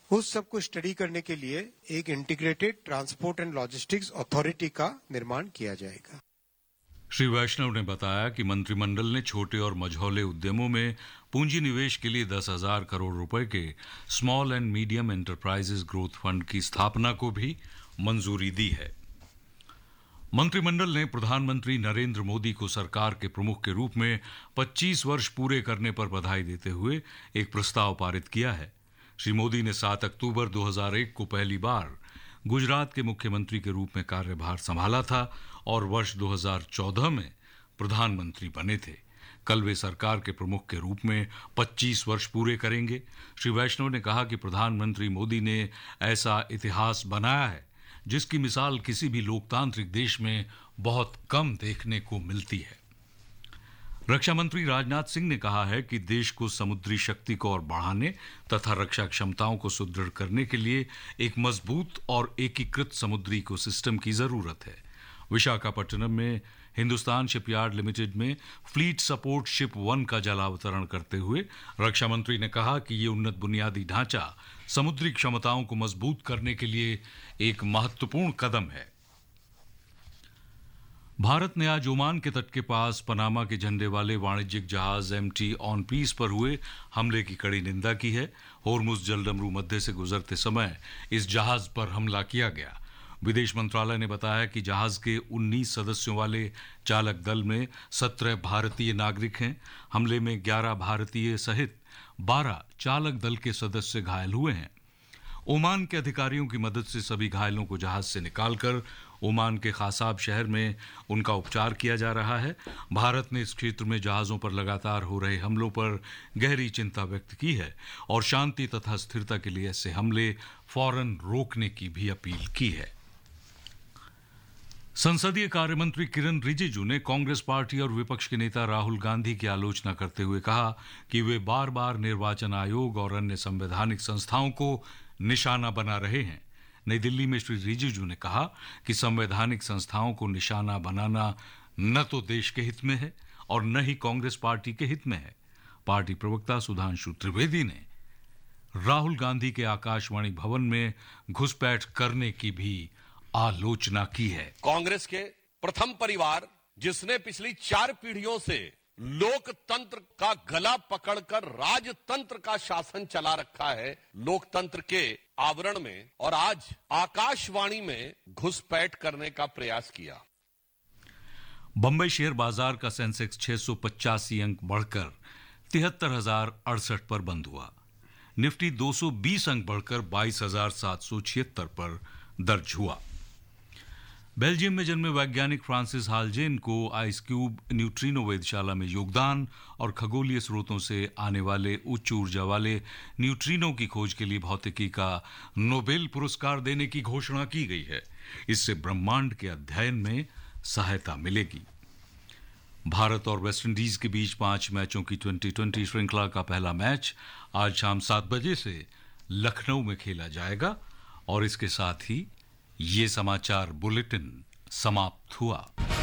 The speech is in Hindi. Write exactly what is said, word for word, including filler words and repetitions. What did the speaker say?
उस सब को स्टडी करने के लिए एक integrated transport and logistics authority का निर्माण किया जाएगा। श्री वैष्णव ने बताया कि मंत्रिमंडल ने छोटे और मझौले उद्यमों में पूंजी निवेश के लिए दस हजार करोड़ रुपए के small and medium enterprises growth fund की स्थापना को भी मंजूरी दी है। मंत्रिमंडल ने प्रधानमंत्री नरेंद्र मोदी को सरकार के प्रमुख के रूप में पच्चीस वर्ष पूरे करने पर बधाई देते हुए एक प्रस्ताव पारित किया है। श्री मोदी ने सात अक्टूबर दो हज़ार एक को पहली बार गुजरात के मुख्यमंत्री के रूप में कार्यभार संभाला था और वर्ष दो हज़ार चौदह में प्रधानमंत्री बने थे। कल वे सरकार के प्रमुख के रूप में पच्चीस वर्ष पूरे करेंगे। श्री वैष्णव ने कहा कि प्रधानमंत्री मोदी ने ऐसा इतिहास बनाया है जिसकी मिसाल किसी भी लोकतांत्रिक देश में बहुत कम देखने को मिलती है। रक्षा मंत्री राजनाथ सिंह ने कहा है कि देश को समुद्री शक्ति को और बढ़ाने तथा रक्षा क्षमताओं को सुदृढ़ करने के लिए एक मजबूत और एकीकृत समुद्री इकोसिस्टम की जरूरत है। विशाखापट्टनम में हिंदुस्तान शिपयार्ड लिमिटेड में फ्लीट सपोर्ट शिप वन का जलावतरण करते हुए रक्षा मंत्री ने कहा कि ये उन्नत बुनियादी ढांचा समुद्री क्षमताओं को मजबूत करने के लिए एक महत्वपूर्ण कदम है। भारत ने आज ओमान के तट के पास पनामा के झंडे वाले वाणिज्यिक जहाज एमटी ऑन पीस पर हुए हमले की कड़ी निंदा की है। होर्मुज जलडमरू मध्य से गुजरते समय इस जहाज पर हमला किया गया। विदेश मंत्रालय ने बताया कि जहाज के उन्नीस सदस्यों वाले चालक दल में सत्रह भारतीय नागरिक हैं। हमले में ग्यारह भारतीय सहित बारह चालक दल के सदस्य घायल हुए हैं। ओमान के अधिकारियों की मदद से सभी घायलों को जहाज से निकालकर ओमान के खासाब शहर में उनका उपचार किया जा रहा है। भारत ने इस क्षेत्र में जहाजों पर लगातार हो रहे हमलों पर गहरी चिंता व्यक्त की है और शांति तथा स्थिरता के लिए ऐसे हमले फौरन रोकने की भी अपील की है। संसदीय कार्यमंत्री किरण रिजिजू ने कांग्रेस पार्टी और विपक्ष के नेता राहुल गांधी की आलोचना करते हुए कहा कि वे बार बार निर्वाचन आयोग और अन्य संवैधानिक संस्थाओं को निशाना बना रहे हैं। नई दिल्ली में श्री रिजिजू ने कहा कि संवैधानिक संस्थाओं को निशाना बनाना न तो देश के हित में है और न ही कांग्रेस पार्टी के हित में है। पार्टी प्रवक्ता सुधांशु त्रिवेदी ने राहुल गांधी के आकाशवाणी भवन में घुसपैठ करने की भी आलोचना की है। कांग्रेस के प्रथम परिवार जिसने पिछली चार पीढ़ियों से लोकतंत्र का गला पकड़कर राजतंत्र का शासन चला रखा है, लोकतंत्र के आवरण में, और आज आकाशवाणी में घुसपैठ करने का प्रयास किया। बंबई शेयर बाजार का सेंसेक्स छह सौ पचासी अंक बढ़कर तिहत्तर हजार अड़सठ पर बंद हुआ। निफ्टी दो सौ बीस अंक बढ़कर बाईस हजार सात सौ छिहत्तर पर दर्ज हुआ। बेल्जियम में जन्मे वैज्ञानिक फ्रांसिस हालजेन को आइस क्यूब न्यूट्रिनो वेधशाला में योगदान और खगोलीय स्रोतों से आने वाले उच्च ऊर्जा वाले न्यूट्रिनो की खोज के लिए भौतिकी का नोबेल पुरस्कार देने की घोषणा की गई है। इससे ब्रह्मांड के अध्ययन में सहायता मिलेगी। भारत और वेस्टइंडीज के बीच पांच मैचों की ट्वेंटी ट्वेंटी श्रृंखला का पहला मैच आज शाम सात बजे से लखनऊ में खेला जाएगा। और इसके साथ ही ये समाचार बुलेटिन समाप्त हुआ।